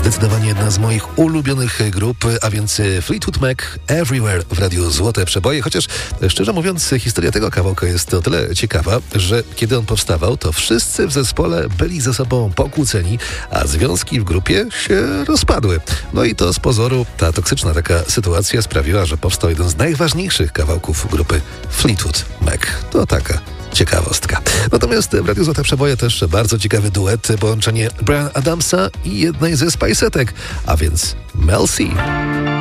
Zdecydowanie jedna z moich ulubionych grup, a więc Fleetwood Mac, Everywhere w Radiu Złote Przeboje, chociaż szczerze mówiąc historia tego kawałka jest o tyle ciekawa, że kiedy on powstawał, to wszyscy w zespole byli ze sobą pokłóceni, a związki w grupie się rozpadły. No i to z pozoru ta toksyczna taka sytuacja sprawiła, że powstał jeden z najważniejszych kawałków grupy Fleetwood Mac. To taka ciekawostka. Natomiast w Radiu Złote Przeboje też bardzo ciekawy duet, połączenie Bryan Adamsa i jednej ze Spice'etek, a więc Mel C.